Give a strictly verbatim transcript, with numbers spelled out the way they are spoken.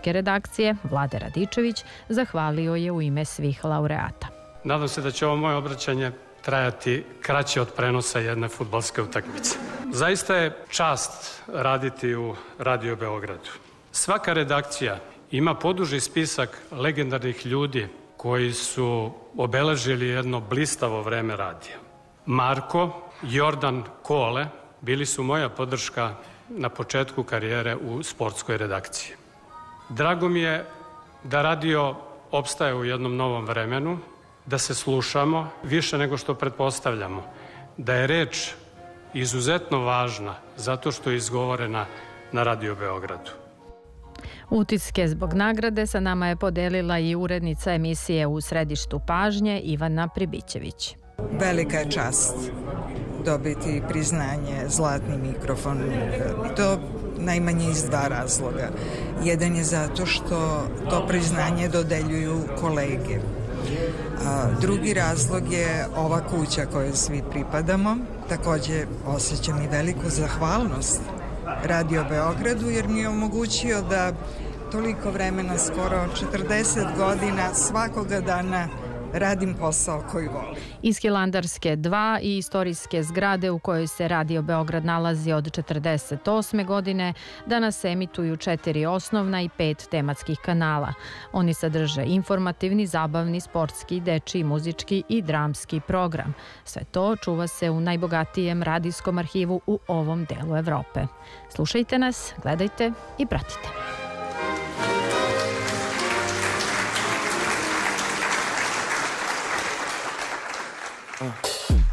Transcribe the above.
sportske redakcije, Vlade Radičević, zahvalio je u ime svih laureata. Nadam se da će ovo moje obraćanje trajati kraće od prenosa jedne fudbalske utakmice. Zaista je čast raditi u Radio Beogradu. Svaka redakcija ima poduži spisak legendarnih ljudi koji su obeležili jedno blistavo vreme radija. Marko, Jordan, Kole bili su moja podrška na početku karijere u sportskoj redakciji. Drago mi je da radio opstaje u jednom novom vremenu, da se slušamo više nego što pretpostavljamo, da je reč izuzetno važna zato što je izgovorena na Radio Beogradu. Utiske zbog nagrade sa nama je podelila i urednica emisije U središtu pažnje Ivana Pribićević. Velika je čast dobiti priznanje Zlatni mikrofon. To najmanje iz dva razloga. Jedan je zato što to priznanje dodeljuju kolege. A drugi razlog je ova kuća kojoj svi pripadamo. Takođe osjećam i veliku zahvalnost Radio Beogradu jer mi je omogućio da toliko vremena, skoro četrdeset godina, svakoga dana radim posao koji volim. Iz Hilandarske dva i istorijske zgrade u kojoj se Radio Beograd nalazi od četrdeset osme godine danas se emituju četiri osnovna i pet tematskih kanala. Oni sadrže informativni, zabavni, sportski, dečiji, muzički i dramski program. Sve to čuva se u najbogatijem radijskom arhivu u ovom delu Evrope. Slušajte nas, gledajte i pratite. Uh.